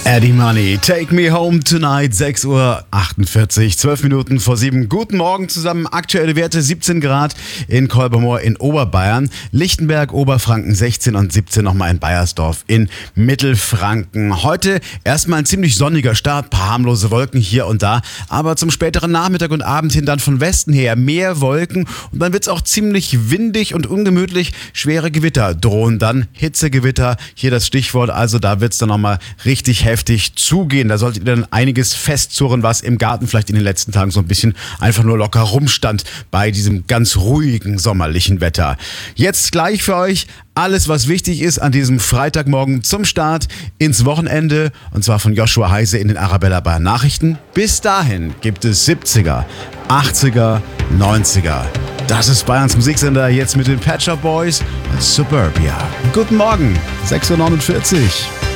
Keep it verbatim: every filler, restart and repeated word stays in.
Eddie Money, Take Me Home Tonight, sechs Uhr achtundvierzig, zwölf Minuten vor sieben. Guten Morgen zusammen, aktuelle Werte siebzehn Grad in Kolbermoor in Oberbayern, Lichtenberg, Oberfranken sechzehn und siebzehn nochmal in Baiersdorf in Mittelfranken. Heute erstmal ein ziemlich sonniger Start, paar harmlose Wolken hier und da, aber zum späteren Nachmittag und Abend hin dann von Westen her mehr Wolken und dann wird es auch ziemlich windig und ungemütlich. Schwere Gewitter drohen dann, Hitzegewitter, hier das Stichwort, also da wird es dann nochmal richtig heftig zugehen. Da solltet ihr dann einiges festzurren, was im Garten vielleicht in den letzten Tagen so ein bisschen einfach nur locker rumstand bei diesem ganz ruhigen sommerlichen Wetter. Jetzt gleich für euch alles, was wichtig ist an diesem Freitagmorgen zum Start ins Wochenende und zwar von Joshua Heise in den Arabella Bayern Nachrichten. Bis dahin gibt es siebziger, achtziger, neunziger. Das ist Bayerns Musiksender jetzt mit den Pet Shop Boys und Suburbia. Guten Morgen, sechs Uhr neunundvierzig.